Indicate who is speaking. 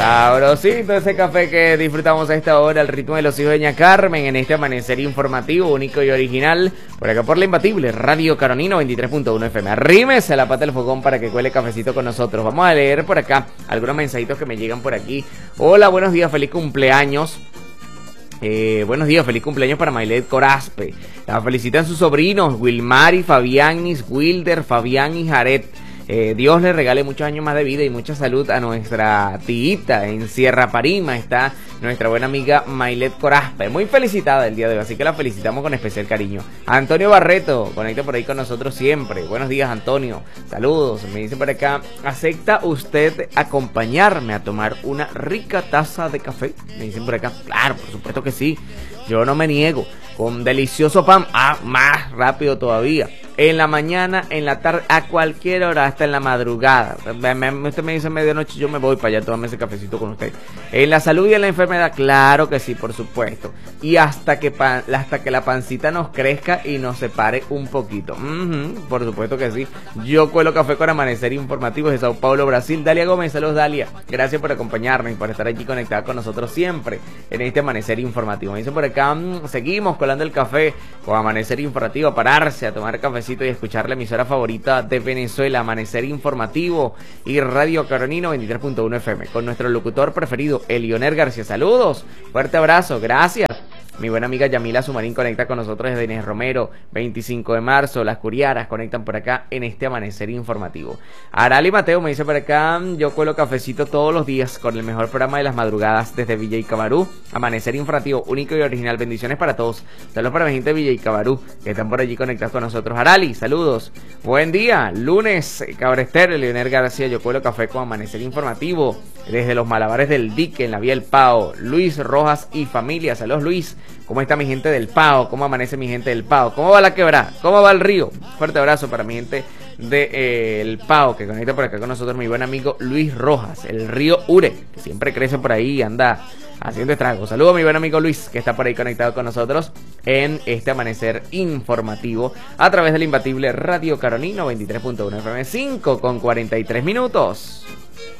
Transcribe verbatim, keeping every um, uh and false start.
Speaker 1: Sabrosito ese café que disfrutamos a esta hora, el ritmo de los hijos de Ña Carmen, en este amanecer informativo, único y original, por acá por la imbatible Radio Caronino veintitrés punto uno F M. Arrímese a la pata del fogón para que cuele cafecito con nosotros. Vamos a leer por acá algunos mensajitos que me llegan por aquí. Hola, buenos días, feliz cumpleaños. Eh, buenos días, feliz cumpleaños para Maylet Corazpe. La felicitan sus sobrinos Wilmari, Fabianis, Wilder, Fabián y Jared. Eh, Dios le regale muchos años más de vida y mucha salud a nuestra tita en Sierra Parima. Está nuestra buena amiga Maylet Corazpe, muy felicitada el día de hoy, así que la felicitamos con especial cariño. Antonio Barreto, conecta por ahí con nosotros siempre. Buenos días, Antonio, saludos. Me dice por acá, ¿acepta usted acompañarme a tomar una rica taza de café? Me dicen por acá, claro, por supuesto que sí, yo no me niego. Con delicioso pan, ah, más rápido todavía. En la mañana, en la tarde, a cualquier hora, hasta en la madrugada. Usted me dice medianoche, yo me voy para allá a tomarme ese cafecito con usted. En la salud y en la enfermedad, claro que sí, por supuesto. Y hasta que pan, hasta que la pancita nos crezca y nos separe un poquito. Uh-huh, por supuesto que sí. Yo cuelo café con amanecer informativo de Sao Paulo, Brasil. Dalia Gómez, saludos Dalia. Gracias por acompañarnos y por estar aquí conectada con nosotros siempre en este amanecer informativo. Me dice por acá, mmm, seguimos colando el café con amanecer informativo, a pararse a tomar cafecito y escuchar la emisora favorita de Venezuela, Amanecer Informativo y Radio Caronino veintitrés punto uno F M, con nuestro locutor preferido, Elioner García. Saludos, fuerte abrazo, gracias. Mi buena amiga Yamila Sumarín conecta con nosotros desde Inés Romero, veinticinco de marzo, las Curiaras conectan por acá en este amanecer informativo. Arali Mateo me dice por acá, yo cuelo cafecito todos los días con el mejor programa de las madrugadas desde Villa y Cabarú, amanecer informativo, único y original, bendiciones para todos. Saludos para la gente de Villa y Cabarú, que están por allí conectados con nosotros. Arali, saludos, buen día, lunes, Cabrestero, Leonel García, yo cuelo café con amanecer informativo, desde los Malabares del Dique, en la Vía El Pao, Luis Rojas y familia, saludos Luis. ¿Cómo está mi gente del Pao? ¿Cómo amanece mi gente del Pao? ¿Cómo va la quebrada? ¿Cómo va el río? Fuerte abrazo para mi gente del de, eh, el Pao, que conecta por acá con nosotros mi buen amigo Luis Rojas, el río Ure, que siempre crece por ahí y anda haciendo estragos. Saludos a mi buen amigo Luis, que está por ahí conectado con nosotros en este amanecer informativo a través del imbatible Radio Caronino veintitrés punto uno F M. Cinco con cuarenta y tres minutos.